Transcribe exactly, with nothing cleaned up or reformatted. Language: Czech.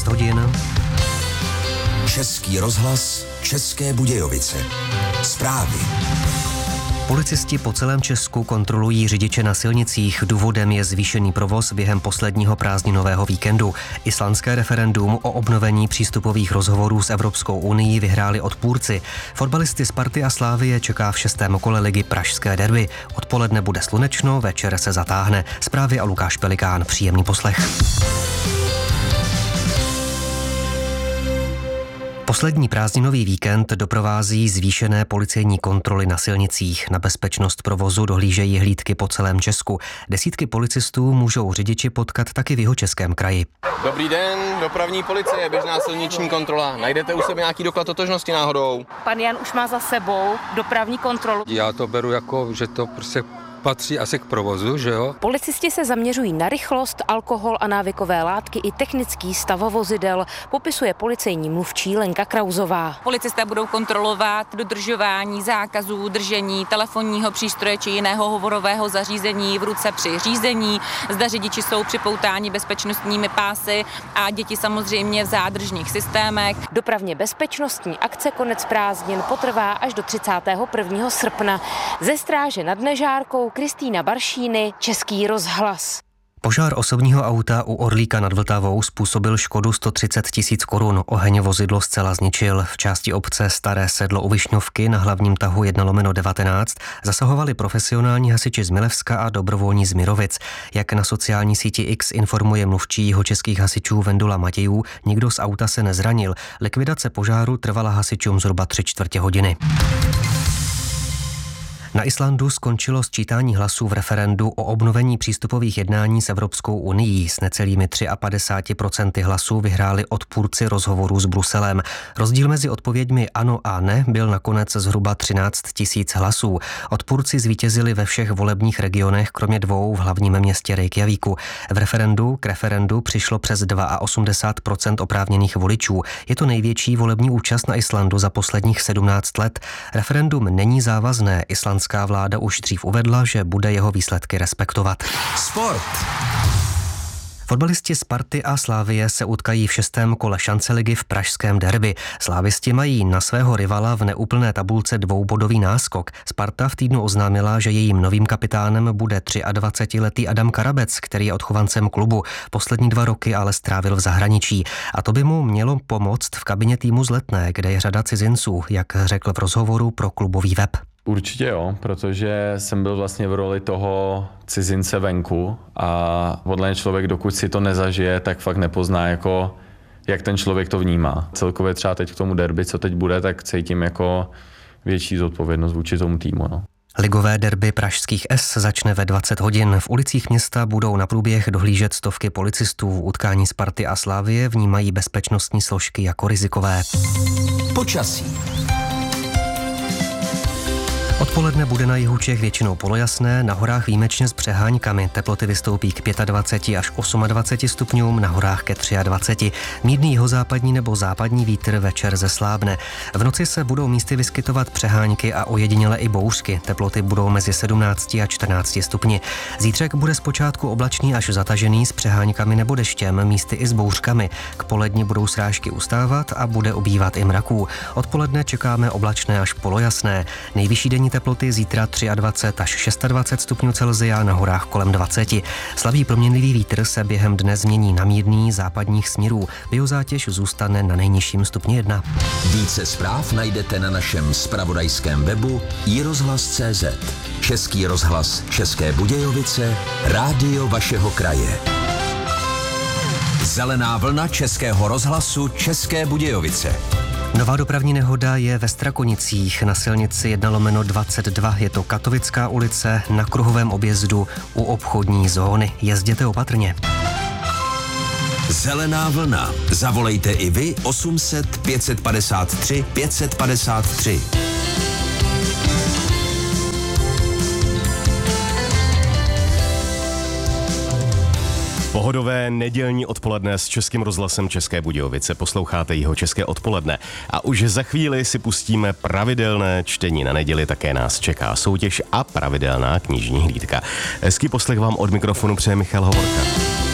šest hodin. Český rozhlas, České Budějovice. Zprávy. Policisti po celém Česku kontrolují řidiče na silnicích. Důvodem je zvýšený provoz během posledního prázdninového víkendu. Islandské referendum o obnovení přístupových rozhovorů s Evropskou unií vyhráli odpůrci. Fotbalisty Sparty a Slavie čeká v šestém kole ligy pražské derby. Odpoledne bude slunečno, večer se zatáhne. Zprávy a Lukáš Pelikán. Příjemný poslech. Poslední prázdninový víkend doprovází zvýšené policejní kontroly na silnicích. Na bezpečnost provozu dohlížejí hlídky po celém Česku. Desítky policistů můžou řidiči potkat taky v Jihočeském kraji. Dobrý den, dopravní policie, běžná silniční kontrola. Najdete u sebe nějaký doklad totožnosti náhodou? Pan Jan už má za sebou dopravní kontrolu. Já to beru jako, že to prostě patří asi k provozu, že jo? Policisti se zaměřují na rychlost, alkohol a návykové látky i technický stav vozidel, popisuje policejní mluvčí Lenka Krauzová. Policisté budou kontrolovat dodržování zákazů držení telefonního přístroje či jiného hovorového zařízení v ruce při řízení. Zda řidiči jsou připoutáni bezpečnostními pásy a děti samozřejmě v zádržních systémech. Dopravně bezpečnostní akce Konec prázdnin potrvá až do třicátého prvního srpna. Ze stráže nad Nežárkou Kristýna Baršíny, Český rozhlas. Požár osobního auta u Orlíka nad Vltavou způsobil škodu sto třicet tisíc korun. Oheň vozidlo zcela zničil. V části obce Staré Sedlo u Višňovky na hlavním tahu jedna lomeno devatenáct zasahovali profesionální hasiči z Milevska a dobrovolní z Mirovic. Jak na sociální síti X informuje mluvčí jihočeských hasičů Vendula Matějů, nikdo z auta se nezranil. Likvidace požáru trvala hasičům zhruba tři čtvrtě hodiny. Na Islandu skončilo sčítání hlasů v referendu o obnovení přístupových jednání s Evropskou unií. S necelými padesát tři procent hlasů vyhráli odpůrci rozhovorů s Bruselem. Rozdíl mezi odpověďmi ano a ne byl nakonec zhruba třináct tisíc hlasů. Odpůrci zvítězili ve všech volebních regionech, kromě dvou v hlavním městě Reykjavíku. V referendu k referendu přišlo přes osmdesát dva procent oprávněných voličů. Je to největší volební účast na Islandu za posledních sedmnáct let. Referendum není závazné. Island Islandská vláda už dřív uvedla, že bude jeho výsledky respektovat. Sport. Fotbalisti Sparty a Slavie se utkají v šestém kole šanceligy v pražském derby. Slávisti mají na svého rivala v neúplné tabulce dvoubodový náskok. Sparta v týdnu oznámila, že jejím novým kapitánem bude dvacetiletý Adam Karabec, který je odchovancem klubu. Poslední dva roky ale strávil v zahraničí. A to by mu mělo pomoct v kabině týmu z Letné, kde je řada cizinců, jak řekl v rozhovoru pro klubový web. Určitě jo, protože jsem byl vlastně v roli toho cizince venku a podle mě člověk, dokud si to nezažije, tak fakt nepozná, jako, jak ten člověk to vnímá. Celkově třeba teď k tomu derby, co teď bude, tak cítím jako větší zodpovědnost vůči tomu týmu. No. Ligové derby pražských S začne ve dvacet hodin. V ulicích města budou na průběh dohlížet stovky policistů. Utkání Sparty a Slavie vnímají bezpečnostní složky jako rizikové. Počasí. Odpoledne bude na jihu Čech většinou polojasné, na horách výjimečně s přeháňkami. Teploty vystoupí k dvaceti pěti až dvaceti osmi stupňům, na horách ke dvaceti třemi. Mírný jihozápadní nebo západní vítr večer zeslábne. V noci se budou místy vyskytovat přeháňky a ojediněle i bouřky. Teploty budou mezi sedmnácti a čtrnácti stupni. Zítřek bude zpočátku oblačný až zatažený s přeháňkami nebo deštěm, místy i s bouřkami. K poledni budou srážky ustávat a bude ubývat i mraků. Odpoledne čekáme oblačné až polojasné. Nejvyšší denní teploty zítra dvacet tři až dvacet šest stupňů Celsia, na horách kolem dvaceti. Slabý proměnlivý vítr se během dne změní na mírný západních směrů. Biozátěž zůstane na nejnižším stupni jedna. Více zpráv najdete na našem zpravodajském webu i rozhlas tečka cé zet. Český rozhlas České Budějovice, rádio vašeho kraje. Zelená vlna Českého rozhlasu České Budějovice. Nová dopravní nehoda je ve Strakonicích na silnici jedna lomeno dvacet dva. Je to Katovická ulice na kruhovém objezdu u obchodní zóny. Jezděte opatrně. Zelená vlna. Zavolejte i vy osm set pět set padesát tři pět set padesát tři. Pohodové nedělní odpoledne s Českým rozhlasem České Budějovice. Posloucháte Jihočeské odpoledne. A už za chvíli si pustíme pravidelné čtení. Na neděli také nás čeká soutěž a pravidelná knižní hlídka. Hezký poslech vám od mikrofonu přeje Michal Hovorka.